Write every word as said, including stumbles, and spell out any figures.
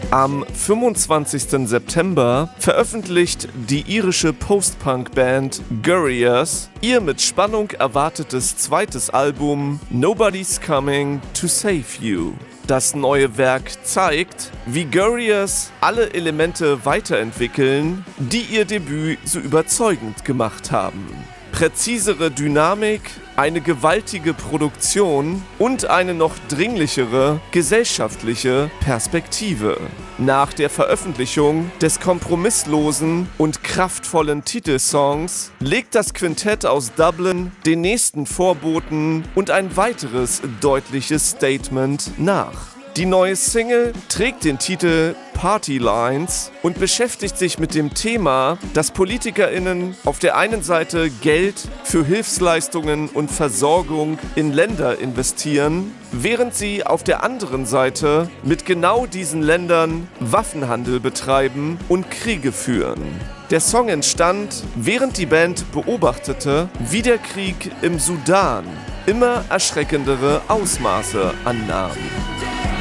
Am fünfundzwanzigsten September veröffentlicht die irische Post-Punk-Band Gurriers ihr mit Spannung erwartetes zweites Album Nobody's Coming to Save You. Das neue Werk zeigt, wie Gurriers alle Elemente weiterentwickeln, die ihr Debüt so überzeugend gemacht haben. Präzisere Dynamik, eine gewaltige Produktion und eine noch dringlichere gesellschaftliche Perspektive. Nach der Veröffentlichung des kompromisslosen und kraftvollen Titelsongs legt das Quintett aus Dublin den nächsten Vorboten und ein weiteres deutliches Statement nach. Die neue Single trägt den Titel Party Lines und beschäftigt sich mit dem Thema, dass PolitikerInnen auf der einen Seite Geld für Hilfsleistungen und Versorgung in Länder investieren, während sie auf der anderen Seite mit genau diesen Ländern Waffenhandel betreiben und Kriege führen. Der Song entstand, während die Band beobachtete, wie der Krieg im Sudan immer erschreckendere Ausmaße annahm.